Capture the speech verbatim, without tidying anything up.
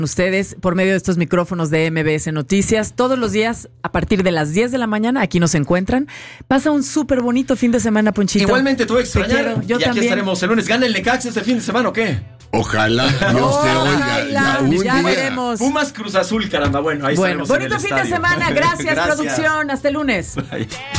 Ustedes por medio de estos micrófonos de M B S Noticias todos los días a partir de las diez de la mañana. Aquí nos encuentran. Pasa un súper bonito fin de semana, Ponchito. Igualmente te voy a extrañar. Yo y aquí también. estaremos el lunes. ¿Gana el Necaxa este fin de semana o qué? Ojalá Dios te oiga. Ojalá, un ya día. veremos. Pumas Cruz Azul, caramba. Bueno, ahí Bueno, estaremos en bonito el fin de estadio. semana. Gracias, Gracias. producción. Hasta el lunes. Bye.